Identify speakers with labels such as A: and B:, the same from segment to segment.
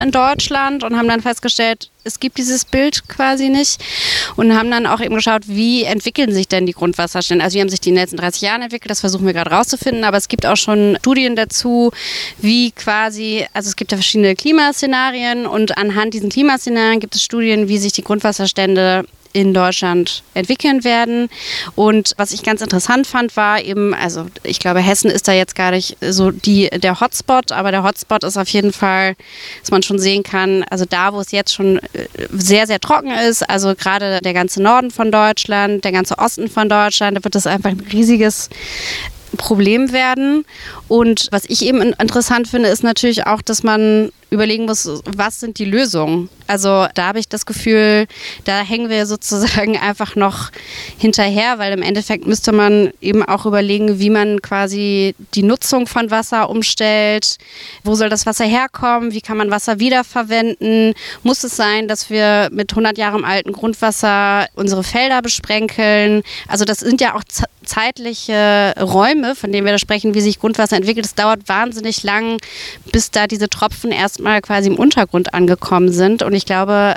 A: in Deutschland und haben dann festgestellt, es gibt dieses Bild quasi nicht und haben dann auch eben geschaut, wie entwickeln sich denn die Grundwasserstände. Also wie haben sich die in den letzten 30 Jahren entwickelt, das versuchen wir gerade rauszufinden, aber es gibt auch schon Studien dazu, wie quasi, also es gibt ja verschiedene Klimaszenarien und anhand diesen Klimaszenarien gibt es Studien, wie sich die Grundwasserstände in Deutschland entwickeln werden. Und was ich ganz interessant fand, war eben, also ich glaube, Hessen ist da jetzt gar nicht so der Hotspot, aber der Hotspot ist auf jeden Fall, dass man schon sehen kann, also da, wo es jetzt schon sehr, sehr trocken ist, also gerade der ganze Norden von Deutschland, der ganze Osten von Deutschland, da wird das einfach ein riesiges Problem werden. Und was ich eben interessant finde, ist natürlich auch, dass man überlegen muss, was sind die Lösungen? Also da habe ich das Gefühl, da hängen wir sozusagen einfach noch hinterher, weil im Endeffekt müsste man eben auch überlegen, wie man quasi die Nutzung von Wasser umstellt. Wo soll das Wasser herkommen? Wie kann man Wasser wiederverwenden? Muss es sein, dass wir mit 100 Jahren alten Grundwasser unsere Felder besprenkeln? Also das sind ja auch zeitliche Räume, von denen wir da sprechen, wie sich Grundwasser entwickelt. Es dauert wahnsinnig lang, bis da diese Tropfen erstmal quasi im Untergrund angekommen sind. Und ich glaube,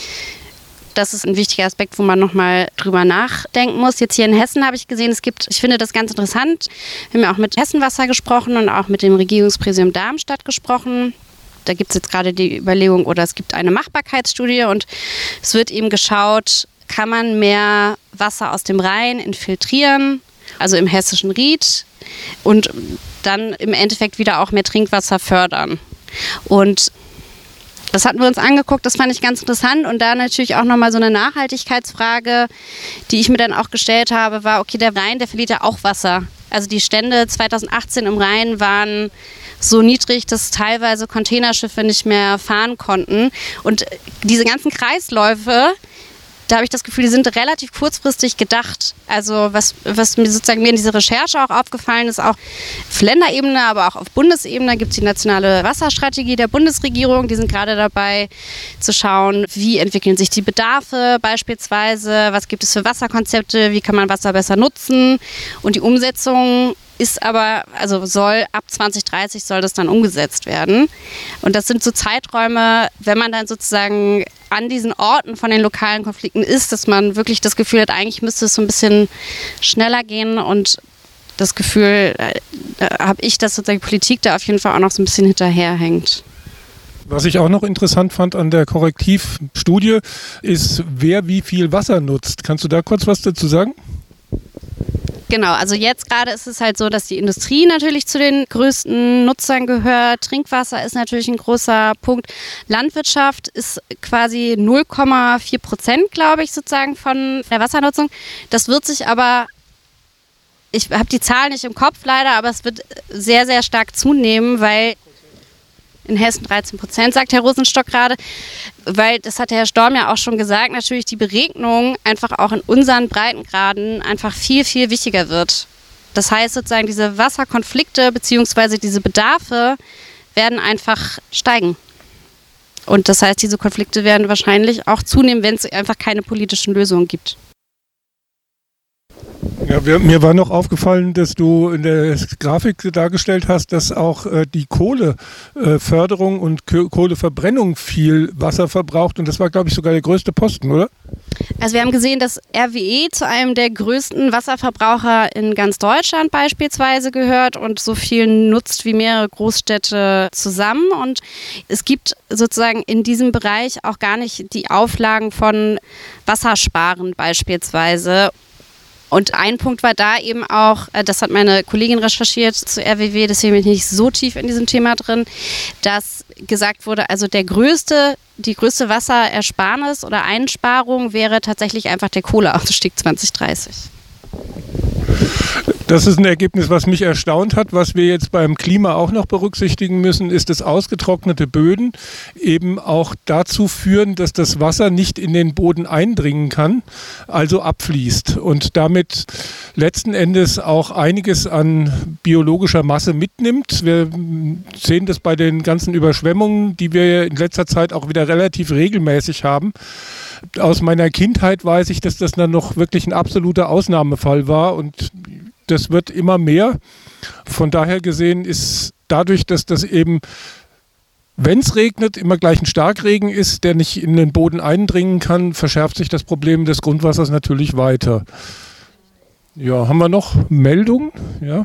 A: das ist ein wichtiger Aspekt, wo man nochmal drüber nachdenken muss. Jetzt hier in Hessen habe ich gesehen, ich finde das ganz interessant. Wir haben ja auch mit Hessenwasser gesprochen und auch mit dem Regierungspräsidium Darmstadt gesprochen. Da gibt es jetzt gerade die Überlegung, oder es gibt eine Machbarkeitsstudie und es wird eben geschaut, kann man mehr Wasser aus dem Rhein infiltrieren, also im hessischen Ried, und dann im Endeffekt wieder auch mehr Trinkwasser fördern. Und das hatten wir uns angeguckt, das fand ich ganz interessant. Und da natürlich auch nochmal so eine Nachhaltigkeitsfrage, die ich mir dann auch gestellt habe, war, okay, der Rhein, der verliert ja auch Wasser. Also die Stände 2018 im Rhein waren so niedrig, dass teilweise Containerschiffe nicht mehr fahren konnten. Und diese ganzen Kreisläufe, da habe ich das Gefühl, die sind relativ kurzfristig gedacht. Also was mir sozusagen in dieser Recherche auch aufgefallen ist, auch auf Länderebene, aber auch auf Bundesebene gibt es die nationale Wasserstrategie der Bundesregierung. Die sind gerade dabei zu schauen, wie entwickeln sich die Bedarfe beispielsweise, was gibt es für Wasserkonzepte, wie kann man Wasser besser nutzen. Und die Umsetzung ist aber, also ab 2030 soll das dann umgesetzt werden. Und das sind so Zeiträume, wenn man dann sozusagen an diesen Orten von den lokalen Konflikten ist, dass man wirklich das Gefühl hat, eigentlich müsste es so ein bisschen schneller gehen, und das Gefühl habe ich, dass sozusagen die Politik da auf jeden Fall auch noch so ein bisschen hinterherhängt.
B: Was ich auch noch interessant fand an der Korrektivstudie ist, wer wie viel Wasser nutzt. Kannst du da kurz was dazu sagen?
A: Genau, also jetzt gerade ist es halt so, dass die Industrie natürlich zu den größten Nutzern gehört. Trinkwasser ist natürlich ein großer Punkt. Landwirtschaft ist quasi 0,4%, glaube ich, sozusagen von der Wassernutzung. Das wird sich aber, ich habe die Zahl nicht im Kopf leider, aber es wird sehr, sehr stark zunehmen, weil in Hessen 13%, sagt Herr Rosenstock gerade, weil, das hat der Herr Storm ja auch schon gesagt, natürlich die Beregnung einfach auch in unseren Breitengraden einfach viel, viel wichtiger wird. Das heißt sozusagen, diese Wasserkonflikte bzw. diese Bedarfe werden einfach steigen. Und das heißt, diese Konflikte werden wahrscheinlich auch zunehmen, wenn es einfach keine politischen Lösungen gibt.
B: Ja, mir war noch aufgefallen, dass du in der Grafik dargestellt hast, dass auch die Kohleförderung und Kohleverbrennung viel Wasser verbraucht. Und das war, glaube ich, sogar der größte Posten, oder?
A: Also wir haben gesehen, dass RWE zu einem der größten Wasserverbraucher in ganz Deutschland beispielsweise gehört und so viel nutzt wie mehrere Großstädte zusammen. Und es gibt sozusagen in diesem Bereich auch gar nicht die Auflagen von Wassersparen beispielsweise. Und ein Punkt war da eben auch, das hat meine Kollegin recherchiert zu RWE, deswegen bin ich nicht so tief in diesem Thema drin, dass gesagt wurde, also die größte Wasserersparnis oder Einsparung wäre tatsächlich einfach der Kohleausstieg 2030.
B: Das ist ein Ergebnis, was mich erstaunt hat. Was wir jetzt beim Klima auch noch berücksichtigen müssen, ist, dass ausgetrocknete Böden eben auch dazu führen, dass das Wasser nicht in den Boden eindringen kann, also abfließt und damit letzten Endes auch einiges an biologischer Masse mitnimmt. Wir sehen das bei den ganzen Überschwemmungen, die wir in letzter Zeit auch wieder relativ regelmäßig haben. Aus meiner Kindheit weiß ich, dass das dann noch wirklich ein absoluter Ausnahmefall war, und das wird immer mehr. Von daher gesehen ist dadurch, dass das eben wenn es regnet, immer gleich ein Starkregen ist, der nicht in den Boden eindringen kann, verschärft sich das Problem des Grundwassers natürlich weiter. Ja, haben wir noch Meldungen? Ja.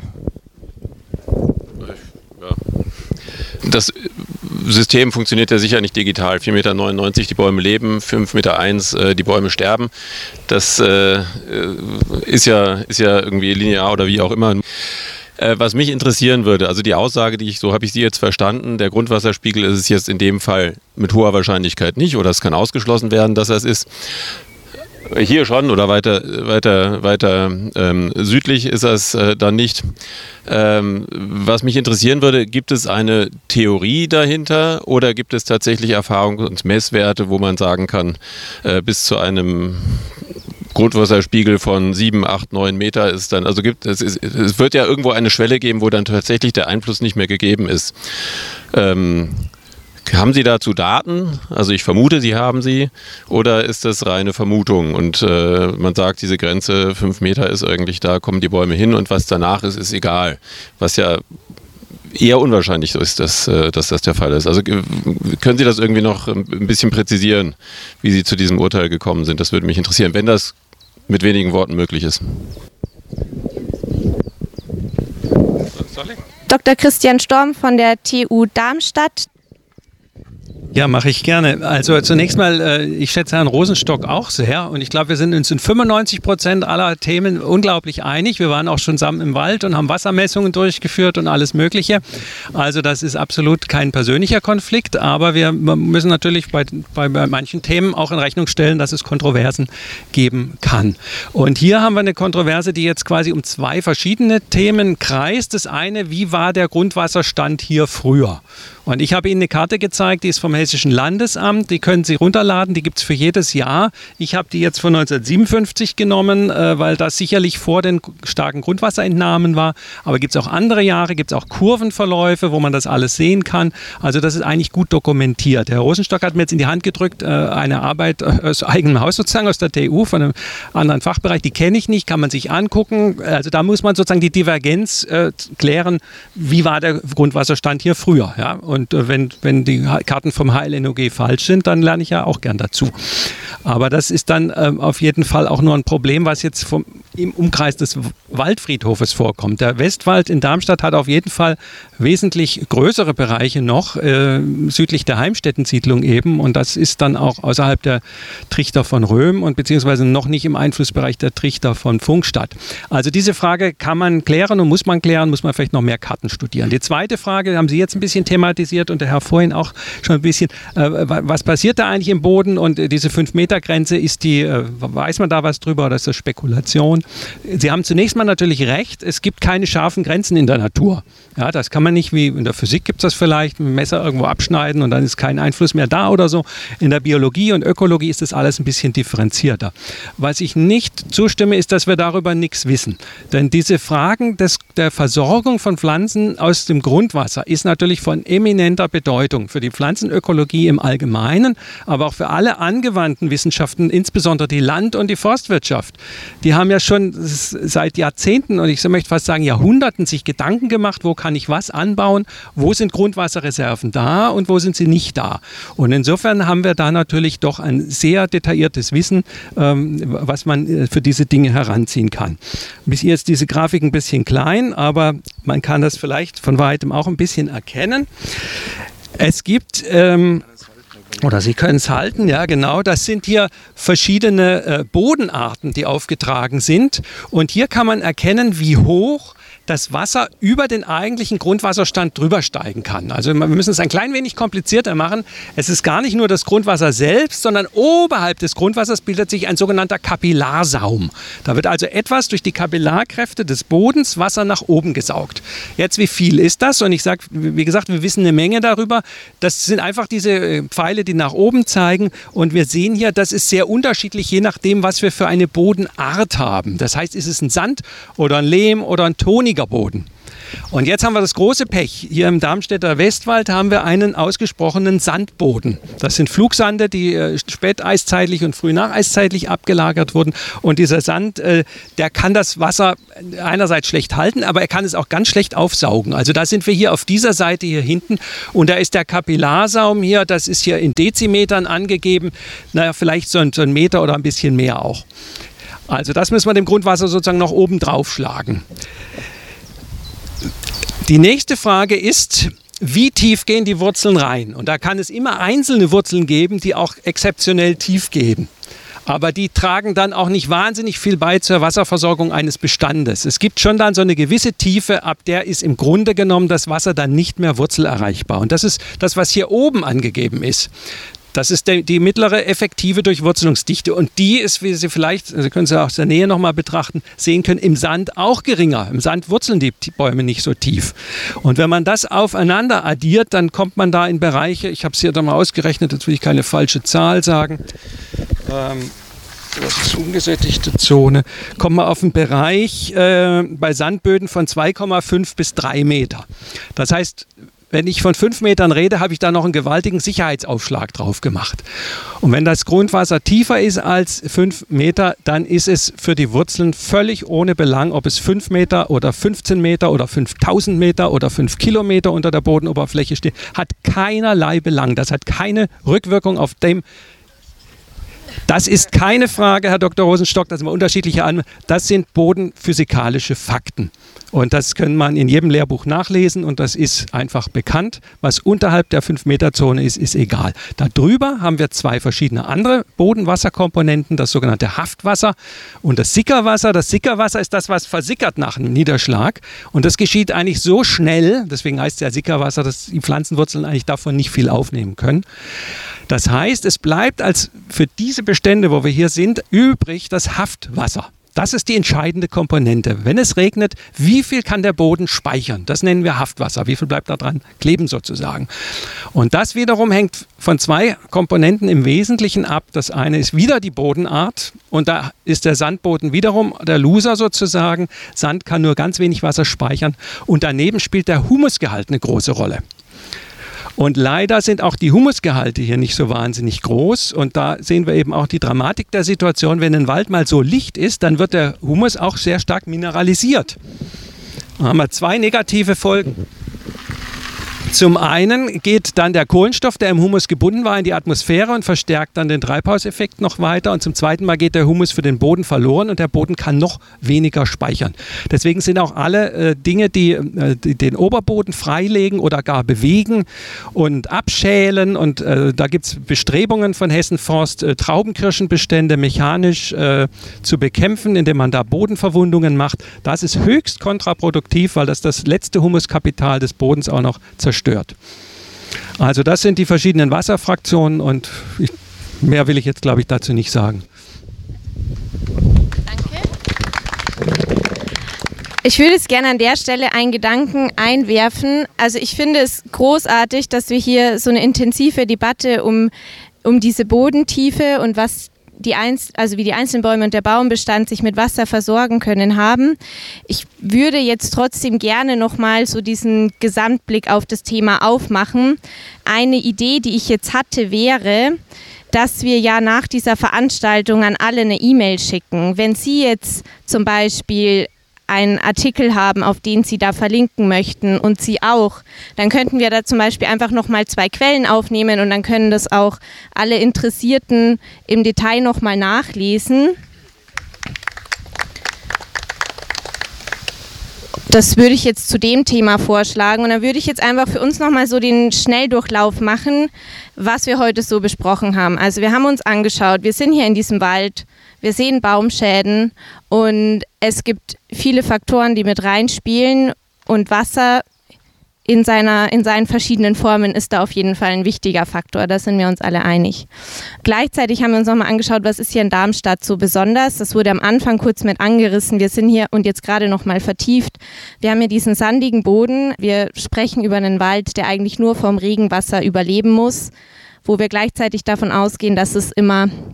C: Das System funktioniert ja sicher nicht digital. 4,99 Meter, die Bäume leben, 5,1 Meter, die Bäume sterben. Das ist ja irgendwie linear oder wie auch immer. Was mich interessieren würde, also die Aussage, so habe ich sie jetzt verstanden, der Grundwasserspiegel ist es jetzt in dem Fall mit hoher Wahrscheinlichkeit nicht, oder es kann ausgeschlossen werden, dass er es ist. Hier schon oder weiter südlich ist es dann nicht. Was mich interessieren würde, gibt es eine Theorie dahinter oder gibt es tatsächlich Erfahrungs- und Messwerte, wo man sagen kann, bis zu einem Grundwasserspiegel von 7, 8, 9 Meter ist dann, also es wird ja irgendwo eine Schwelle geben, wo dann tatsächlich der Einfluss nicht mehr gegeben ist. Haben Sie dazu Daten? Also ich vermute, Sie haben sie. Oder ist das reine Vermutung? Und man sagt, diese Grenze 5 Meter ist eigentlich, da kommen die Bäume hin und was danach ist, ist egal. Was ja eher unwahrscheinlich ist, dass das der Fall ist. Also können Sie das irgendwie noch ein bisschen präzisieren, wie Sie zu diesem Urteil gekommen sind? Das würde mich interessieren, wenn das mit wenigen Worten möglich ist.
D: Dr. Christian Storm von der TU Darmstadt.
E: Ja, mache ich gerne. Also zunächst mal, ich schätze Herrn Rosenstock auch sehr und ich glaube, wir sind uns in 95% aller Themen unglaublich einig. Wir waren auch schon zusammen im Wald und haben Wassermessungen durchgeführt und alles Mögliche. Also das ist absolut kein persönlicher Konflikt, aber wir müssen natürlich bei manchen Themen auch in Rechnung stellen, dass es Kontroversen geben kann. Und hier haben wir eine Kontroverse, die jetzt quasi um 2 verschiedene Themen kreist. Das eine, wie war der Grundwasserstand hier früher? Und ich habe Ihnen eine Karte gezeigt, die ist vom Hessischen Landesamt, die können Sie runterladen, die gibt es für jedes Jahr. Ich habe die jetzt von 1957 genommen, weil das sicherlich vor den starken Grundwasserentnahmen war. Aber gibt es auch andere Jahre, gibt es auch Kurvenverläufe, wo man das alles sehen kann. Also das ist eigentlich gut dokumentiert. Herr Rosenstock hat mir jetzt in die Hand gedrückt, eine Arbeit aus eigenem Haus sozusagen, aus der TU, von einem anderen Fachbereich, die kenne ich nicht, kann man sich angucken. Also da muss man sozusagen die Divergenz klären, wie war der Grundwasserstand hier früher, ja? Und wenn die Karten vom HLNOG falsch sind, dann lerne ich ja auch gern dazu. Aber das ist dann auf jeden Fall auch nur ein Problem, was jetzt im Umkreis des Waldfriedhofes vorkommt. Der Westwald in Darmstadt hat auf jeden Fall wesentlich größere Bereiche noch, südlich der Heimstätten-Siedlung eben. Und das ist dann auch außerhalb der Trichter von Röhm und beziehungsweise noch nicht im Einflussbereich der Trichter von Pfungstadt. Also diese Frage kann man klären und muss man klären, muss man vielleicht noch mehr Karten studieren. Die zweite Frage haben Sie jetzt ein bisschen thematisiert und der Herr vorhin auch schon ein bisschen. Was passiert da eigentlich im Boden? Und diese 5-Meter-Grenze, weiß man da was drüber oder ist das Spekulation? Sie haben zunächst mal natürlich recht, es gibt keine scharfen Grenzen in der Natur. Ja, das kann man nicht, wie in der Physik gibt es das vielleicht, mit dem Messer irgendwo abschneiden und dann ist kein Einfluss mehr da oder so. In der Biologie und Ökologie ist das alles ein bisschen differenzierter. Was ich nicht zustimme, ist, dass wir darüber nichts wissen. Denn diese Fragen der Versorgung von Pflanzen aus dem Grundwasser ist natürlich von eminenter Bedeutung für die Pflanzenökologie im Allgemeinen, aber auch für alle angewandten Wissenschaften, insbesondere die Land- und die Forstwirtschaft. Die haben ja schon seit Jahrzehnten und ich möchte fast sagen Jahrhunderten sich Gedanken gemacht, wo kann ich was anbauen, wo sind Grundwasserreserven da und wo sind sie nicht da. Und insofern haben wir da natürlich doch ein sehr detailliertes Wissen, was man für diese Dinge heranziehen kann. Bis hier ist diese Grafik ein bisschen klein, aber man kann das vielleicht von weitem auch ein bisschen erkennen. Es gibt, oder Sie können es halten, ja genau, das sind hier verschiedene Bodenarten, die aufgetragen sind. Und hier kann man erkennen, wie hoch das Wasser über den eigentlichen Grundwasserstand drüber steigen kann. Also wir müssen es ein klein wenig komplizierter machen. Es ist gar nicht nur das Grundwasser selbst, sondern oberhalb des Grundwassers bildet sich ein sogenannter Kapillarsaum. Da wird also etwas durch die Kapillarkräfte des Bodens Wasser nach oben gesaugt. Jetzt, wie viel ist das? Und ich sage, wie gesagt, wir wissen eine Menge darüber. Das sind einfach diese Pfeile, die nach oben zeigen. Und wir sehen hier, das ist sehr unterschiedlich, je nachdem, was wir für eine Bodenart haben. Das heißt, ist es ein Sand oder ein Lehm oder ein toniger Boden. Und jetzt haben wir das große Pech. Hier im Darmstädter Westwald haben wir einen ausgesprochenen Sandboden. Das sind Flugsande, die späteiszeitlich und frühnacheiszeitig abgelagert wurden. Und dieser Sand, der kann das Wasser einerseits schlecht halten, aber er kann es auch ganz schlecht aufsaugen. Also da sind wir hier auf dieser Seite hier hinten. Und da ist der Kapillarsaum hier, das ist hier in Dezimetern angegeben. Naja, vielleicht so ein Meter oder ein bisschen mehr auch. Also das müssen wir dem Grundwasser sozusagen noch oben drauf schlagen. Die nächste Frage ist, wie tief gehen die Wurzeln rein? Und da kann es immer einzelne Wurzeln geben, die auch exzeptionell tief gehen. Aber die tragen dann auch nicht wahnsinnig viel bei zur Wasserversorgung eines Bestandes. Es gibt schon dann so eine gewisse Tiefe, ab der ist im Grunde genommen das Wasser dann nicht mehr wurzelerreichbar. Und das ist das, was hier oben angegeben ist. Das ist die mittlere effektive Durchwurzelungsdichte. Und die ist, wie Sie vielleicht, Sie können sie aus der Nähe nochmal betrachten, sehen können, im Sand auch geringer. Im Sand wurzeln die Bäume nicht so tief. Und wenn man das aufeinander addiert, dann kommt man da in Bereiche, ich habe es hier dann mal ausgerechnet, jetzt will ich keine falsche Zahl sagen, das ist ungesättigte Zone, kommt man auf einen Bereich bei Sandböden von 2,5 bis 3 Meter. Das heißt, wenn ich von 5 Metern rede, habe ich da noch einen gewaltigen Sicherheitsaufschlag drauf gemacht. Und wenn das Grundwasser tiefer ist als 5 Meter, dann ist es für die Wurzeln völlig ohne Belang, ob es 5 Meter oder 15 Meter oder 5000 Meter oder 5 Kilometer unter der Bodenoberfläche steht, hat keinerlei Belang. Das hat keine Rückwirkung auf dem. Das ist keine Frage, Herr Dr. Rosenstock, das sind unterschiedliche Anwendungen. Das sind bodenphysikalische Fakten. Und das kann man in jedem Lehrbuch nachlesen und das ist einfach bekannt. Was unterhalb der 5-Meter-Zone ist, ist egal. Darüber haben wir 2 verschiedene andere Bodenwasserkomponenten, das sogenannte Haftwasser und das Sickerwasser. Das Sickerwasser ist das, was versickert nach einem Niederschlag. Und das geschieht eigentlich so schnell, deswegen heißt es ja Sickerwasser, dass die Pflanzenwurzeln eigentlich davon nicht viel aufnehmen können. Das heißt, es bleibt als für diese Bestände, wo wir hier sind, übrig das Haftwasser. Das ist die entscheidende Komponente. Wenn es regnet, wie viel kann der Boden speichern? Das nennen wir Haftwasser. Wie viel bleibt da dran kleben sozusagen? Und das wiederum hängt von 2 Komponenten im Wesentlichen ab. Das eine ist wieder die Bodenart und da ist der Sandboden wiederum der Loser sozusagen. Sand kann nur ganz wenig Wasser speichern und daneben spielt der Humusgehalt eine große Rolle. Und leider sind auch die Humusgehalte hier nicht so wahnsinnig groß. Und da sehen wir eben auch die Dramatik der Situation. Wenn ein Wald mal so licht ist, dann wird der Humus auch sehr stark mineralisiert. Da haben wir 2 negative Folgen. Zum einen geht dann der Kohlenstoff, der im Humus gebunden war, in die Atmosphäre und verstärkt dann den Treibhauseffekt noch weiter. Und zum zweiten Mal geht der Humus für den Boden verloren und der Boden kann noch weniger speichern. Deswegen sind auch alle Dinge, die den Oberboden freilegen oder gar bewegen und abschälen. Und da gibt es Bestrebungen von Hessen Forst, Traubenkirschenbestände mechanisch zu bekämpfen, indem man da Bodenverwundungen macht. Das ist höchst kontraproduktiv, weil das letzte Humuskapital des Bodens auch noch zerstört. Also das sind die verschiedenen Wasserfraktionen und mehr will ich jetzt, glaube ich, dazu nicht sagen.
D: Danke. Ich würde jetzt gerne an der Stelle einen Gedanken einwerfen. Also ich finde es großartig, dass wir hier so eine intensive Debatte um diese Bodentiefe und was wie die einzelnen Bäume und der Baumbestand sich mit Wasser versorgen können, haben. Ich würde jetzt trotzdem gerne nochmal so diesen Gesamtblick auf das Thema aufmachen. Eine Idee, die ich jetzt hatte, wäre, dass wir ja nach dieser Veranstaltung an alle eine E-Mail schicken. Wenn Sie jetzt zum Beispiel einen Artikel haben, auf den Sie da verlinken möchten und Sie auch, dann könnten wir da zum Beispiel einfach nochmal 2 Quellen aufnehmen und dann können das auch alle Interessierten im Detail nochmal nachlesen. Das würde ich jetzt zu dem Thema vorschlagen und dann würde ich jetzt einfach für uns nochmal so den Schnelldurchlauf machen, was wir heute so besprochen haben. Also wir haben uns angeschaut, wir sind hier in diesem Wald, wir sehen Baumschäden und es gibt viele Faktoren, die mit reinspielen und Wasser in seinen verschiedenen Formen ist da auf jeden Fall ein wichtiger Faktor, da sind wir uns alle einig. Gleichzeitig haben wir uns nochmal angeschaut, was ist hier in Darmstadt so besonders. Das wurde am Anfang kurz mit angerissen, wir sind hier und jetzt gerade nochmal vertieft. Wir haben hier diesen sandigen Boden, wir sprechen über einen Wald, der eigentlich nur vom Regenwasser überleben muss, wo wir gleichzeitig davon ausgehen, dass es immer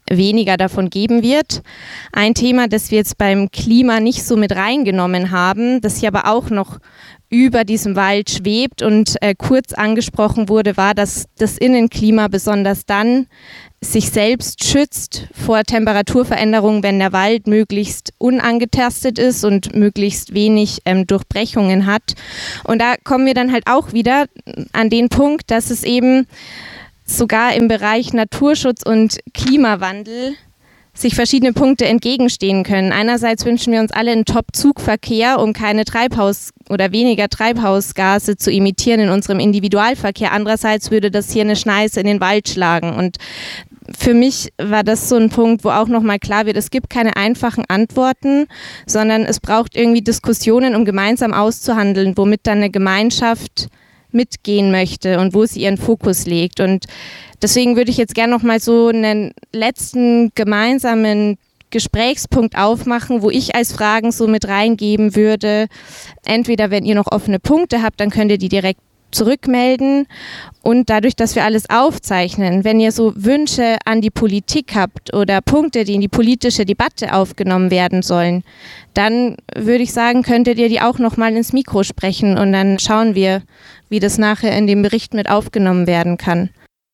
D: weniger davon geben wird. Ein Thema, das wir jetzt beim Klima nicht so mit reingenommen haben, das hier aber auch noch über diesem Wald schwebt und kurz angesprochen wurde, war, dass das Innenklima besonders dann sich selbst schützt vor Temperaturveränderungen, wenn der Wald möglichst unangetastet ist und möglichst wenig Durchbrechungen hat. Und da kommen wir dann halt auch wieder an den Punkt, dass es eben sogar im Bereich Naturschutz und Klimawandel sich verschiedene Punkte entgegenstehen können. Einerseits wünschen wir uns alle einen Top-Zugverkehr, um keine oder weniger Treibhausgase zu emittieren in unserem Individualverkehr. Andererseits würde das hier eine Schneise in den Wald schlagen. Und für mich war das so ein Punkt, wo auch nochmal klar wird, es gibt keine einfachen Antworten, sondern es braucht irgendwie Diskussionen, um gemeinsam auszuhandeln, womit dann eine Gemeinschaft mitgehen möchte und wo sie ihren Fokus legt. Und deswegen würde ich jetzt gerne noch mal so einen letzten gemeinsamen Gesprächspunkt aufmachen, wo ich als Fragen so mit reingeben würde. Entweder, wenn ihr noch offene Punkte habt, dann könnt ihr die direkt zurückmelden. Und dadurch, dass wir alles aufzeichnen, wenn ihr so Wünsche an die Politik habt oder Punkte, die in die politische Debatte aufgenommen werden sollen, dann würde ich sagen, könntet ihr die auch noch mal ins Mikro sprechen und dann schauen wir, wie das nachher in dem Bericht mit aufgenommen werden kann.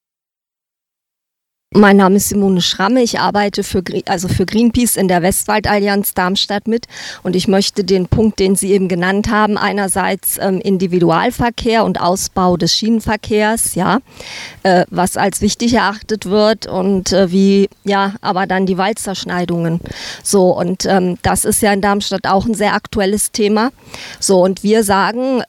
F: Mein Name ist Simone Schramme, ich arbeite für Greenpeace in der Westwaldallianz Darmstadt mit und ich möchte den Punkt, den Sie eben genannt haben, einerseits Individualverkehr und Ausbau des Schienenverkehrs, was als wichtig erachtet wird und aber dann die Waldzerschneidungen. So, und das ist ja in Darmstadt auch ein sehr aktuelles Thema. So, und wir sagen,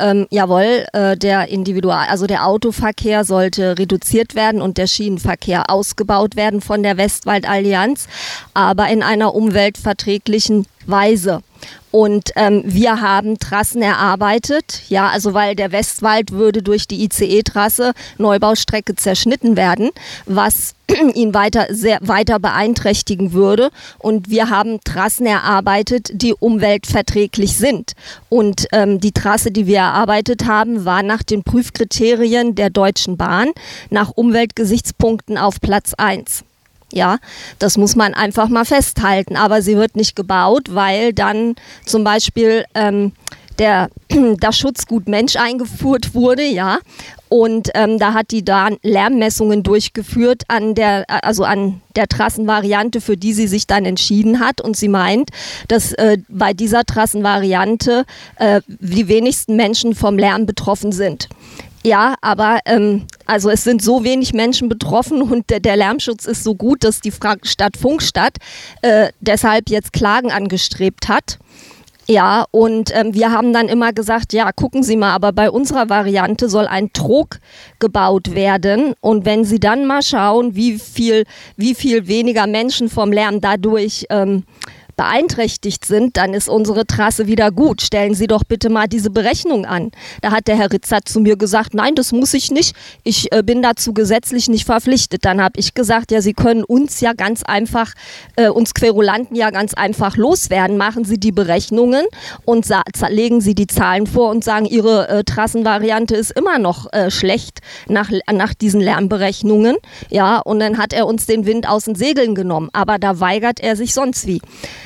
F: der Autoverkehr sollte reduziert werden und der Schienenverkehr ausgebaut werden von der Westwaldallianz, aber in einer umweltverträglichen Weise. Und wir haben Trassen erarbeitet, weil der Westwald würde durch die ICE-Trasse Neubaustrecke zerschnitten werden, was ihn weiter beeinträchtigen würde. Und wir haben Trassen erarbeitet, die umweltverträglich sind. Und die Trasse, die wir erarbeitet haben, war nach den Prüfkriterien der Deutschen Bahn nach Umweltgesichtspunkten auf Platz 1. Ja, das muss man einfach mal festhalten. Aber sie wird nicht gebaut, weil dann zum Beispiel das Schutzgut Mensch eingeführt wurde, Und da hat die dann Lärmmessungen durchgeführt an der Trassenvariante, für die sie sich dann entschieden hat. Und sie meint, dass bei dieser Trassenvariante die wenigsten Menschen vom Lärm betroffen sind. Ja, aber es sind so wenig Menschen betroffen und der Lärmschutz ist so gut, dass die Stadt Pfungstadt deshalb jetzt Klagen angestrebt hat. Ja, und wir haben dann immer gesagt, gucken Sie mal, aber bei unserer Variante soll ein Trog gebaut werden. Und wenn Sie dann mal schauen, wie viel weniger Menschen vom Lärm dadurch beeinträchtigt sind, dann ist unsere Trasse wieder gut. Stellen Sie doch bitte mal diese Berechnung an. Da hat der Herr Ritzert zu mir gesagt, nein, das muss ich nicht. Ich bin dazu gesetzlich nicht verpflichtet. Dann habe ich gesagt, Sie können uns ja ganz einfach, uns Querulanten ja ganz einfach loswerden. Machen Sie die Berechnungen und legen Sie die Zahlen vor und sagen, Ihre Trassenvariante ist immer noch schlecht nach diesen Lärmberechnungen. Ja, und dann hat er uns den Wind aus den Segeln genommen. Aber da weigert er sich sonst wie.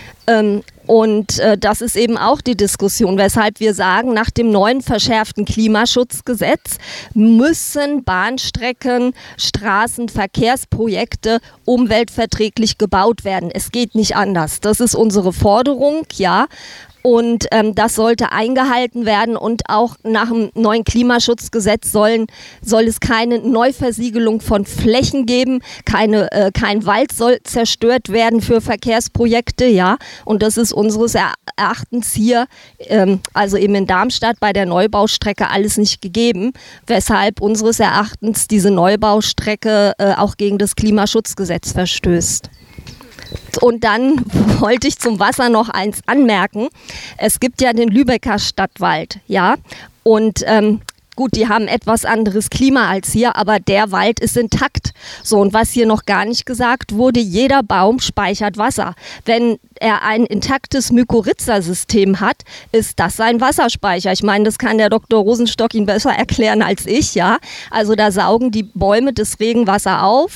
F: Das ist eben auch die Diskussion, weshalb wir sagen, nach dem neuen verschärften Klimaschutzgesetz müssen Bahnstrecken, Straßen, Verkehrsprojekte umweltverträglich gebaut werden. Es geht nicht anders. Das ist unsere Forderung, Und das sollte eingehalten werden und auch nach dem neuen Klimaschutzgesetz soll es keine Neuversiegelung von Flächen geben, kein Wald soll zerstört werden für Verkehrsprojekte, Und das ist unseres Erachtens hier, also eben in Darmstadt bei der Neubaustrecke alles nicht gegeben, weshalb unseres Erachtens diese Neubaustrecke auch gegen das Klimaschutzgesetz verstößt. Und dann wollte ich zum Wasser noch eins anmerken. Es gibt ja den Lübecker Stadtwald, und gut, die haben etwas anderes Klima als hier, aber der Wald ist intakt. So, und was hier noch gar nicht gesagt wurde, jeder Baum speichert Wasser. Wenn er ein intaktes Mykorrhiza-System hat, ist das sein Wasserspeicher. Ich meine, das kann der Dr. Rosenstock Ihnen besser erklären als ich, Also da saugen die Bäume das Regenwasser auf,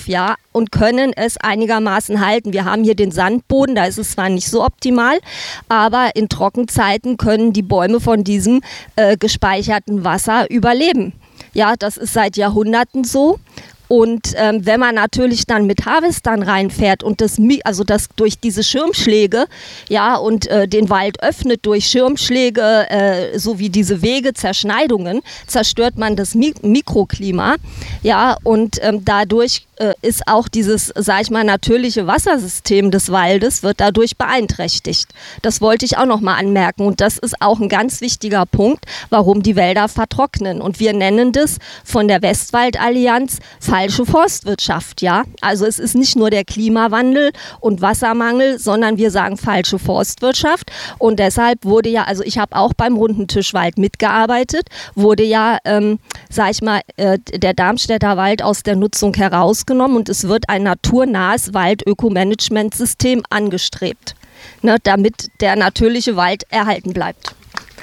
F: und können es einigermaßen halten. Wir haben hier den Sandboden, da ist es zwar nicht so optimal, aber in Trockenzeiten können die Bäume von diesem gespeicherten Wasser überleben. Ja, das ist seit Jahrhunderten so. Und wenn man natürlich dann mit Harvestern reinfährt und das durch diese Schirmschläge, ja, und den Wald öffnet durch Schirmschläge sowie diese Wege, Zerschneidungen, zerstört man das Mikroklima, ja, und dadurch ist auch dieses, sag ich mal, natürliche Wassersystem des Waldes wird dadurch beeinträchtigt. Das wollte ich auch noch mal anmerken und das ist auch ein ganz wichtiger Punkt, warum die Wälder vertrocknen. Und wir nennen das von der Westwaldallianz falsche Forstwirtschaft, ja. Also es ist nicht nur der Klimawandel und Wassermangel, sondern wir sagen falsche Forstwirtschaft. Und deshalb wurde ja, also ich habe auch beim Runden Tisch Wald mitgearbeitet, wurde ja, sag ich mal, der Darmstädter Wald aus der Nutzung herausgenommen und es wird ein naturnahes Waldökomanagementsystem angestrebt, ne, damit der natürliche Wald erhalten bleibt.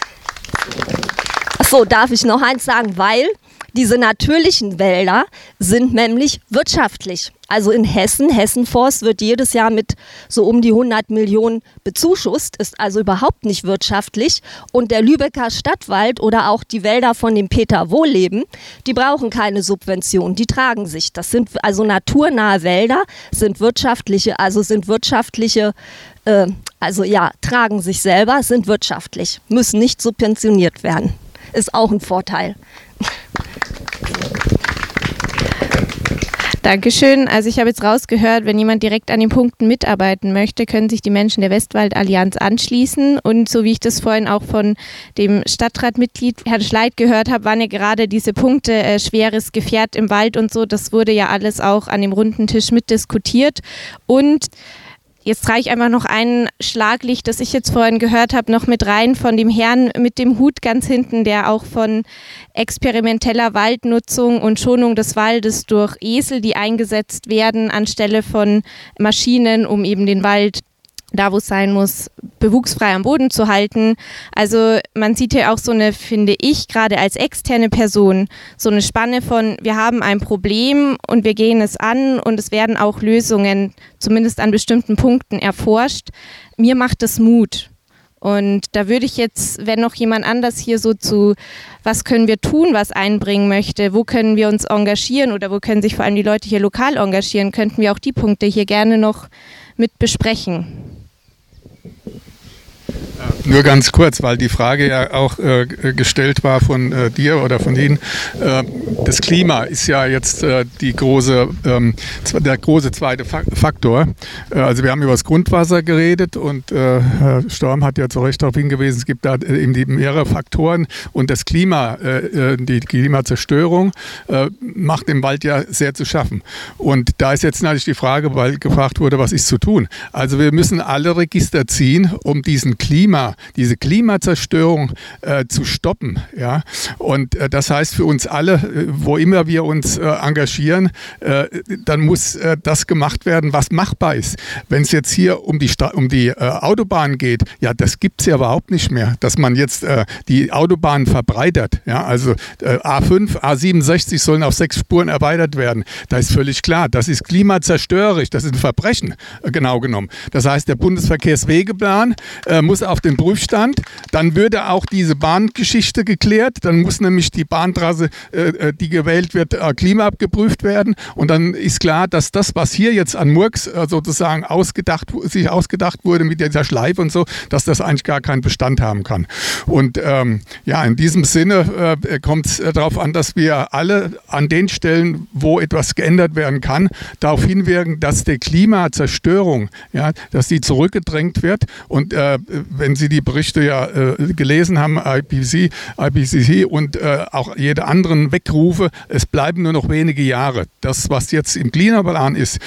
F: Achso, darf ich noch eins sagen, weil diese natürlichen Wälder sind nämlich wirtschaftlich. Also in Hessenforst wird jedes Jahr mit so um die 100 Millionen bezuschusst, ist also überhaupt nicht wirtschaftlich. Und der Lübecker Stadtwald oder auch die Wälder von dem Peter Wohlleben, die brauchen keine Subvention, die tragen sich. Das sind also naturnahe Wälder, tragen sich selber, sind wirtschaftlich, müssen nicht subventioniert werden. Ist auch ein Vorteil.
D: Dankeschön. Also ich habe jetzt rausgehört, wenn jemand direkt an den Punkten mitarbeiten möchte, können sich die Menschen der Westwaldallianz anschließen. Und so wie ich das vorhin auch von dem Stadtratmitglied Herrn Schleit gehört habe, waren ja gerade diese Punkte schweres Gefährt im Wald und so. Das wurde ja alles auch an dem runden Tisch mitdiskutiert. Und jetzt trage ich einfach noch ein Schlaglicht, das ich jetzt vorhin gehört habe, noch mit rein von dem Herrn mit dem Hut ganz hinten, der auch von experimenteller Waldnutzung und Schonung des Waldes durch Esel, die eingesetzt werden, anstelle von Maschinen, um eben den Wald da, wo es sein muss, bewuchsfrei am Boden zu halten. Also man sieht hier auch so eine, finde ich, gerade als externe Person, so eine Spanne von, wir haben ein Problem und wir gehen es an und es werden auch Lösungen, zumindest an bestimmten Punkten, erforscht. Mir macht das Mut. Und da würde ich jetzt, wenn noch jemand anders hier so zu, was können wir tun, was einbringen möchte, wo können wir uns engagieren oder wo können sich vor allem die Leute hier lokal engagieren, könnten wir auch die Punkte hier gerne noch mit besprechen.
G: Nur ganz kurz, weil die Frage ja auch gestellt war von dir oder von Ihnen. Das Klima ist ja jetzt der große zweite Faktor. Also wir haben über das Grundwasser geredet und Herr Storm hat ja zu Recht darauf hingewiesen, es gibt da eben mehrere Faktoren und das Klima, die Klimazerstörung macht dem Wald ja sehr zu schaffen. Und da ist jetzt natürlich die Frage, weil gefragt wurde, was ist zu tun? Also wir müssen alle Register ziehen, um diese Klimazerstörung zu stoppen. Ja? Und das heißt für uns alle, wo immer wir uns engagieren, dann muss das gemacht werden, was machbar ist. Wenn es jetzt hier um die Autobahn geht, ja, das gibt es ja überhaupt nicht mehr, dass man jetzt die Autobahn verbreitert. Ja? Also A5, A67 sollen auf 6 Spuren erweitert werden. Da ist völlig klar, das ist klimazerstörerisch, das ist ein Verbrechen, genau genommen. Das heißt, der Bundesverkehrswegeplan muss auf den Prüfstand, dann würde auch diese Bahngeschichte geklärt, dann muss nämlich die Bahntrasse, die gewählt wird, klimaabgeprüft werden und dann ist klar, dass das, was hier jetzt an Murks sozusagen sich ausgedacht wurde mit dieser Schleife und so, dass das eigentlich gar keinen Bestand haben kann. Und in diesem Sinne kommt es darauf an, dass wir alle an den Stellen, wo etwas geändert werden kann, darauf hinwirken, dass die Klimazerstörung, ja, dass die zurückgedrängt wird. Und wenn Sie die Berichte ja gelesen haben, IPCC und auch jede anderen Wegrufe, es bleiben nur noch wenige Jahre. Das, was jetzt im Klimaplan ist,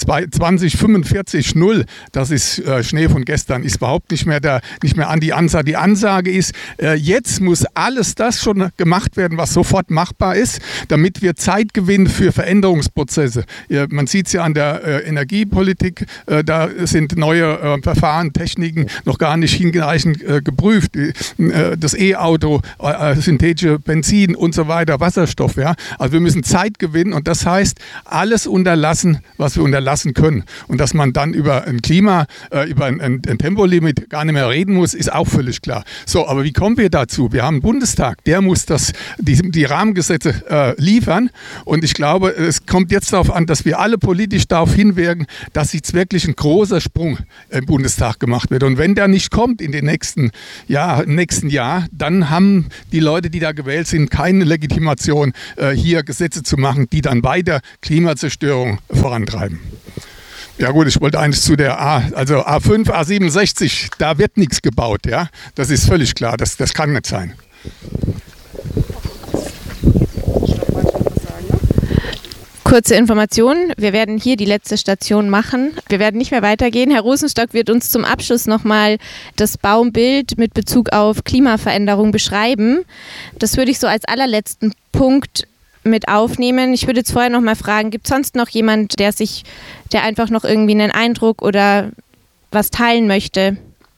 G: 2045 0, das ist Schnee von gestern, ist überhaupt nicht mehr an die Ansage. Die Ansage ist, jetzt muss alles das schon gemacht werden, was sofort machbar ist, damit wir Zeit gewinnen für Veränderungsprozesse. Man sieht es ja an der Energiepolitik, da sind neue Verfahren, Techniken noch gar nicht nicht hinreichend geprüft. Das E-Auto, synthetische Benzin und so weiter, Wasserstoff. Ja? Also wir müssen Zeit gewinnen und das heißt, alles unterlassen, was wir unterlassen können. Und dass man dann über ein Klima, über ein Tempolimit gar nicht mehr reden muss, ist auch völlig klar. So, aber wie kommen wir dazu? Wir haben einen Bundestag, der muss die Rahmengesetze liefern und ich glaube, es kommt jetzt darauf an, dass wir alle politisch darauf hinwirken, dass jetzt wirklich ein großer Sprung im Bundestag gemacht wird. Und wenn der nicht kommt im nächsten Jahr, dann haben die Leute, die da gewählt sind, keine Legitimation, hier Gesetze zu machen, die dann weiter Klimazerstörung vorantreiben. Ja gut, ich wollte eigentlich zu der A5, A67, da wird nichts gebaut, ja. Das ist völlig klar, das kann nicht sein.
D: Kurze Information, wir werden hier die letzte Station machen. Wir werden nicht mehr weitergehen. Herr Rosenstock wird uns zum Abschluss nochmal das Baumbild mit Bezug auf Klimaveränderung beschreiben. Das würde ich so als allerletzten Punkt mit aufnehmen. Ich würde jetzt vorher noch mal fragen, gibt es sonst noch jemand, der einfach noch irgendwie einen Eindruck oder was teilen möchte?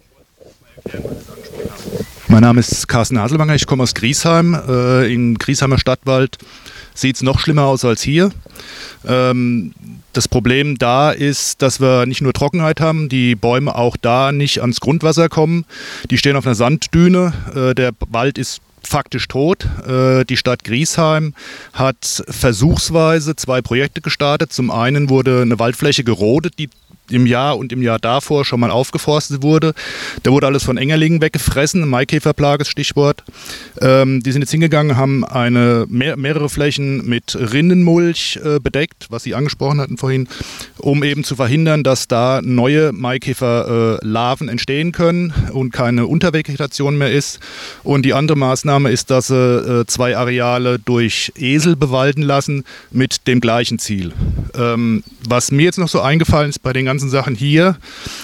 H: Mein Name ist Carsten Haselwanger, ich komme aus Griesheim. Im Griesheimer Stadtwald sieht es noch schlimmer aus als hier. Das Problem da ist, dass wir nicht nur Trockenheit haben, die Bäume auch da nicht ans Grundwasser kommen. Die stehen auf einer Sanddüne, der Wald ist faktisch tot. Die Stadt Griesheim hat versuchsweise 2 Projekte gestartet. Zum einen wurde eine Waldfläche gerodet, die im Jahr und im Jahr davor schon mal aufgeforstet wurde. Da wurde alles von Engerlingen weggefressen, Maikäferplage ist Stichwort. Die sind jetzt hingegangen, haben mehrere Flächen mit Rindenmulch bedeckt, was Sie angesprochen hatten vorhin, um eben zu verhindern, dass da neue Maikäferlarven entstehen können und keine Untervegetation mehr ist. Und die andere Maßnahme ist, dass sie 2 Areale durch Esel bewalden lassen mit dem gleichen Ziel. Was mir jetzt noch so eingefallen ist bei den ganzen Sachen hier,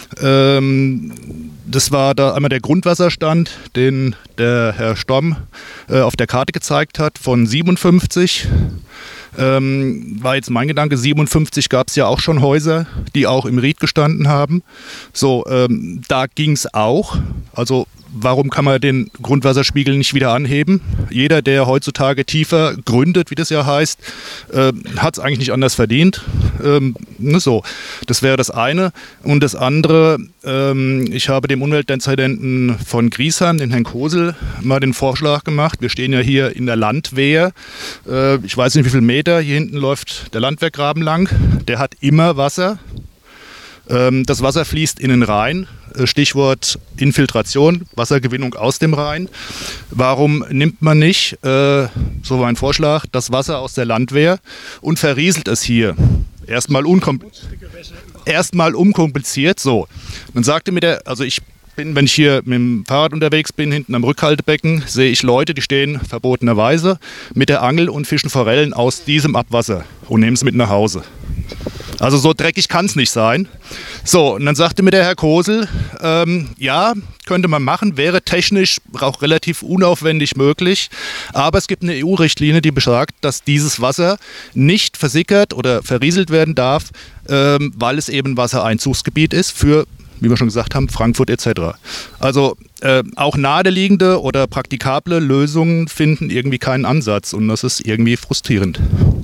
H: das war da einmal der Grundwasserstand, den der Herr Stomm auf der Karte gezeigt hat, von 57. War jetzt mein Gedanke, 57 gab es ja auch schon Häuser, die auch im Ried gestanden haben. So, da ging es auch. Also warum kann man den Grundwasserspiegel nicht wieder anheben? Jeder, der heutzutage tiefer gründet, wie das ja heißt, hat es eigentlich nicht anders verdient. So, das wäre das eine. Und das andere, ich habe dem Umweltdezernenten von Griesheim, den Herrn Kosel, mal den Vorschlag gemacht. Wir stehen ja hier in der Landwehr. Ich weiß nicht, wie viele Meter. Hier hinten läuft der Landwehrgraben lang. Der hat immer Wasser. Das Wasser fließt in den Rhein. Stichwort Infiltration, Wassergewinnung aus dem Rhein. Warum nimmt man nicht, so mein Vorschlag, das Wasser aus der Landwehr und verrieselt es hier? Erstmal unkompliziert. So. Dann sagte mir wenn ich hier mit dem Fahrrad unterwegs bin, hinten am Rückhaltebecken, sehe ich Leute, die stehen verbotenerweise mit der Angel und fischen Forellen aus diesem Abwasser und nehmen es mit nach Hause. Also so dreckig kann es nicht sein. So, und dann sagte mir der Herr Kosel, ja, könnte man machen, wäre technisch auch relativ unaufwendig möglich. Aber es gibt eine EU-Richtlinie, die besagt, dass dieses Wasser nicht versickert oder verrieselt werden darf, weil es eben Wassereinzugsgebiet ist für, wie wir schon gesagt haben, Frankfurt etc. Also auch naheliegende oder praktikable Lösungen finden irgendwie keinen Ansatz und das ist irgendwie frustrierend.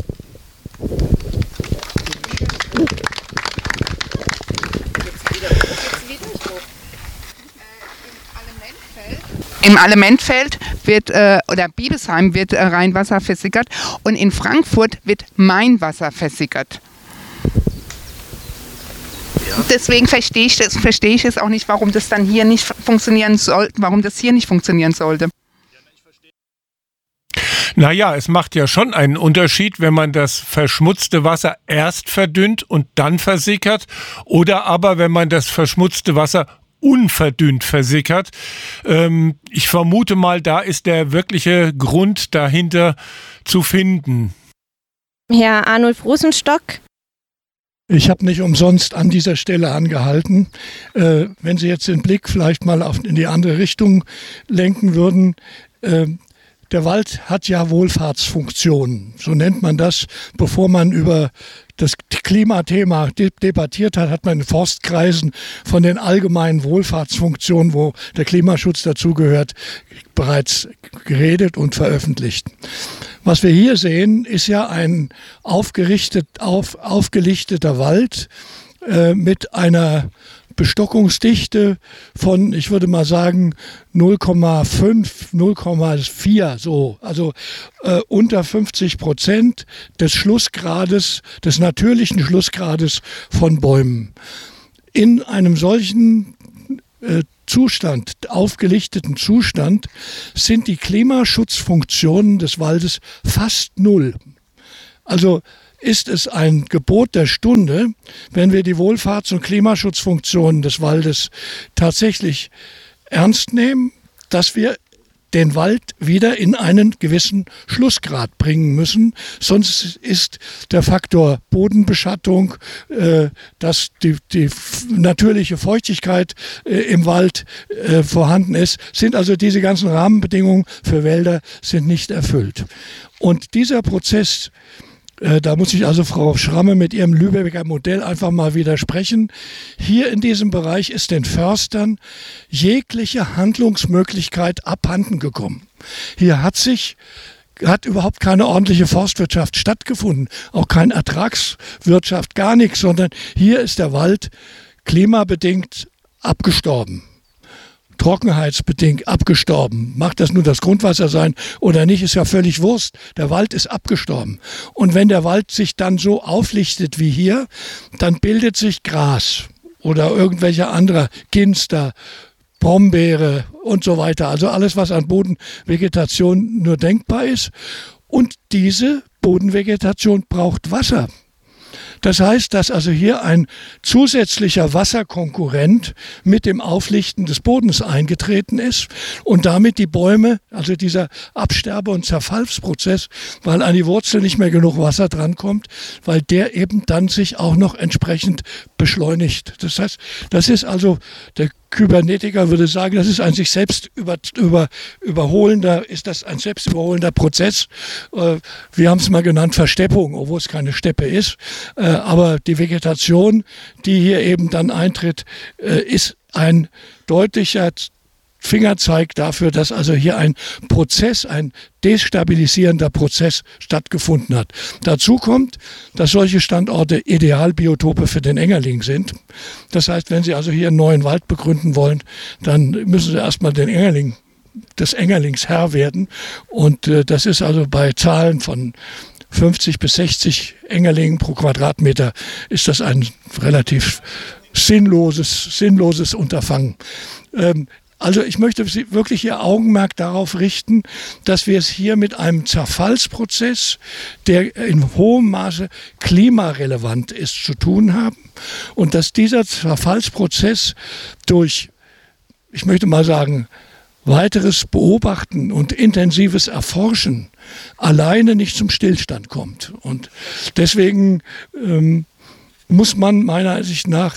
I: Im Allementfeld oder Biebesheim wird Rheinwasser versickert und in Frankfurt wird Mainwasser versickert. Ja. Deswegen verstehe ich es auch nicht, warum das dann hier nicht funktionieren soll, warum das hier nicht funktionieren sollte.
B: Naja, es macht ja schon einen Unterschied, wenn man das verschmutzte Wasser erst verdünnt und dann versickert oder aber wenn man das verschmutzte Wasser unverdünnt versickert. Ich vermute mal, da ist der wirkliche Grund dahinter zu finden.
D: Herr Arnulf Rosenstock.
J: Ich habe nicht umsonst an dieser Stelle angehalten. Wenn Sie jetzt den Blick vielleicht mal in die andere Richtung lenken würden, Der Wald hat ja Wohlfahrtsfunktionen, so nennt man das. Bevor man über das Klimathema debattiert hat, hat man in Forstkreisen von den allgemeinen Wohlfahrtsfunktionen, wo der Klimaschutz dazugehört, bereits geredet und veröffentlicht. Was wir hier sehen, ist ja ein aufgelichteter Wald mit einer Bestockungsdichte von, ich würde mal sagen, 0,5, 0,4 so, also unter 50% des Schlussgrades, des natürlichen Schlussgrades von Bäumen. In einem solchen Zustand, aufgelichteten Zustand, sind die Klimaschutzfunktionen des Waldes fast null. Also ist es ein Gebot der Stunde, wenn wir die Wohlfahrts- und Klimaschutzfunktionen des Waldes tatsächlich ernst nehmen, dass wir den Wald wieder in einen gewissen Schlussgrad bringen müssen. Sonst ist der Faktor Bodenbeschattung, dass die natürliche Feuchtigkeit im Wald vorhanden ist, sind also diese ganzen Rahmenbedingungen für Wälder sind nicht erfüllt. Und dieser Prozess, da muss ich also Frau Schramme mit ihrem Lübecker Modell einfach mal widersprechen. Hier in diesem Bereich ist den Förstern jegliche Handlungsmöglichkeit abhanden gekommen. Hier hat überhaupt keine ordentliche Forstwirtschaft stattgefunden, auch keine Ertragswirtschaft, gar nichts, sondern hier ist der Wald klimabedingt abgestorben. Trockenheitsbedingt abgestorben. Mag das nur das Grundwasser sein oder nicht, ist ja völlig Wurst. Der Wald ist abgestorben. Und wenn der Wald sich dann so auflichtet wie hier, dann bildet sich Gras oder irgendwelche andere Ginster, Brombeere und so weiter. Also alles, was an Bodenvegetation nur denkbar ist. Und diese Bodenvegetation braucht Wasser. Das heißt, dass also hier ein zusätzlicher Wasserkonkurrent mit dem Auflichten des Bodens eingetreten ist und damit die Bäume, also dieser Absterbe- und Zerfallsprozess, weil an die Wurzel nicht mehr genug Wasser drankommt, weil der eben dann sich auch noch entsprechend beschleunigt. Das heißt, das ist also, der Kybernetiker würde sagen, das ist ein sich selbst überholender Prozess. Wir haben es mal genannt Versteppung, obwohl es keine Steppe ist. Aber die Vegetation, die hier eben dann eintritt, ist ein deutlicher Fingerzeig dafür, dass also hier ein Prozess, ein destabilisierender Prozess stattgefunden hat. Dazu kommt, dass solche Standorte Idealbiotope für den Engerling sind. Das heißt, wenn Sie also hier einen neuen Wald begründen wollen, dann müssen Sie erstmal des Engerlings Herr werden. Und das ist also bei Zahlen von 50 bis 60 Engerlingen pro Quadratmeter ist das ein relativ sinnloses Unterfangen. Also ich möchte wirklich Ihr Augenmerk darauf richten, dass wir es hier mit einem Zerfallsprozess, der in hohem Maße klimarelevant ist, zu tun haben und dass dieser Zerfallsprozess durch, ich möchte mal sagen, weiteres Beobachten und intensives Erforschen alleine nicht zum Stillstand kommt. Und deswegen muss man meiner Ansicht nach,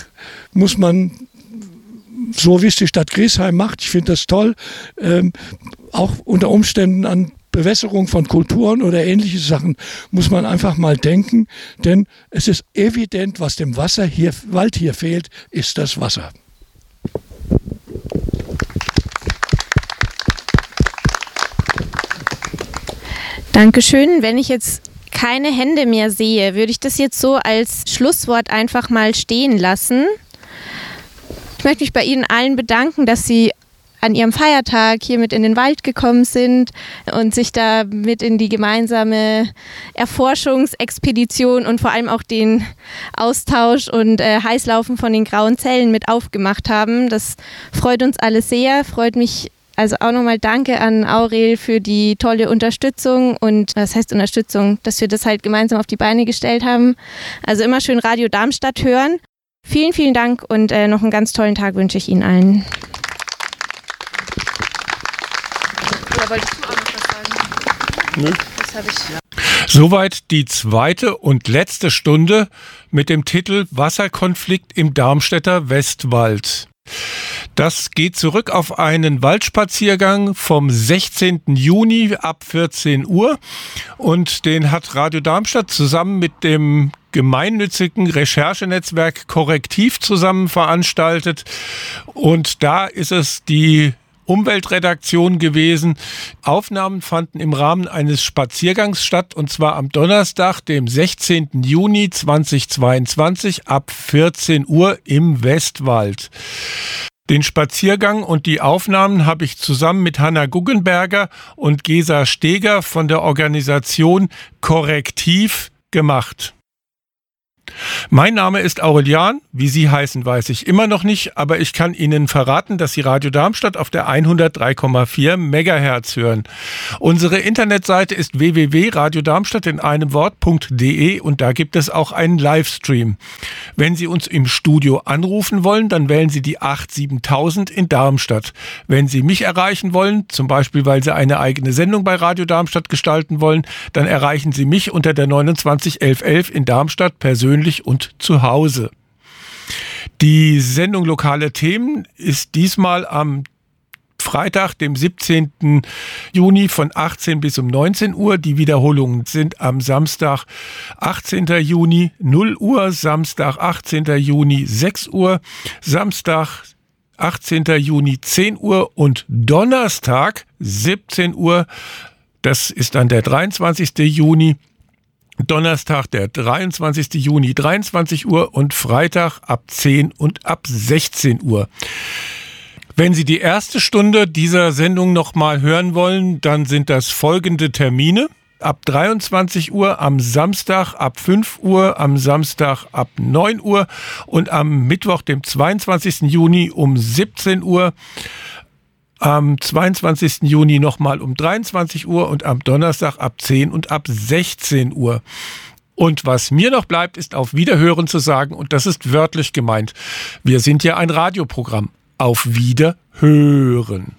J: so wie es die Stadt Griesheim macht, ich finde das toll, auch unter Umständen an Bewässerung von Kulturen oder ähnliche Sachen muss man einfach mal denken, denn es ist evident, was dem Wald hier fehlt, ist das Wasser.
D: Dankeschön. Wenn ich jetzt keine Hände mehr sehe, würde ich das jetzt so als Schlusswort einfach mal stehen lassen. Ich möchte mich bei Ihnen allen bedanken, dass Sie an Ihrem Feiertag hier mit in den Wald gekommen sind und sich da mit in die gemeinsame Erforschungsexpedition und vor allem auch den Austausch und Heißlaufen von den grauen Zellen mit aufgemacht haben. Das freut uns alle sehr, freut mich. Also auch nochmal danke an Aurel für die tolle Unterstützung und was heißt Unterstützung, dass wir das halt gemeinsam auf die Beine gestellt haben. Also immer schön Radio Darmstadt hören. Vielen, vielen Dank und noch einen ganz tollen Tag wünsche ich Ihnen allen.
A: Ja, wolltest du auch noch was sagen?
B: Nö.
A: Das habe ich.
B: Soweit die zweite und letzte Stunde mit dem Titel Wasserkonflikt im Darmstädter Westwald. Das geht zurück auf einen Waldspaziergang vom 16. Juni ab 14 Uhr und den hat Radio Darmstadt zusammen mit dem gemeinnützigen Recherchenetzwerk Korrektiv zusammen veranstaltet und da ist es die Umweltredaktion gewesen. Aufnahmen fanden im Rahmen eines Spaziergangs statt und zwar am Donnerstag, dem 16. Juni 2022 ab 14 Uhr im Westwald. Den Spaziergang und die Aufnahmen habe ich zusammen mit Hanna Guggenberger und Gesa Steger von der Organisation Korrektiv gemacht. Mein Name ist Aurelian, wie Sie heißen, weiß ich immer noch nicht, aber ich kann Ihnen verraten, dass Sie Radio Darmstadt auf der 103,4 Megahertz hören. Unsere Internetseite ist www.radiodarmstadt in einem Wort.de und da gibt es auch einen Livestream. Wenn Sie uns im Studio anrufen wollen, dann wählen Sie die 87000 in Darmstadt. Wenn Sie mich erreichen wollen, zum Beispiel weil Sie eine eigene Sendung bei Radio Darmstadt gestalten wollen, dann erreichen Sie mich unter der 29 1111 in Darmstadt persönlich und zu Hause. Die Sendung Lokale Themen ist diesmal am Freitag, dem 17. Juni von 18 bis um 19 Uhr. Die Wiederholungen sind am Samstag, 18. Juni 0 Uhr, Samstag, 18. Juni 6 Uhr, Samstag, 18. Juni 10 Uhr und Donnerstag 17 Uhr. Das ist dann der 23. Juni. Donnerstag, der 23. Juni, 23 Uhr und Freitag ab 10 und ab 16 Uhr. Wenn Sie die erste Stunde dieser Sendung nochmal hören wollen, dann sind das folgende Termine. Ab 23 Uhr am Samstag, ab 5 Uhr, am Samstag ab 9 Uhr und am Mittwoch, dem 22. Juni um 17 Uhr. Am 22. Juni nochmal um 23 Uhr und am Donnerstag ab 10 und ab 16 Uhr. Und was mir noch bleibt, ist auf Wiederhören zu sagen, und das ist wörtlich gemeint. Wir sind ja ein Radioprogramm. Auf Wiederhören.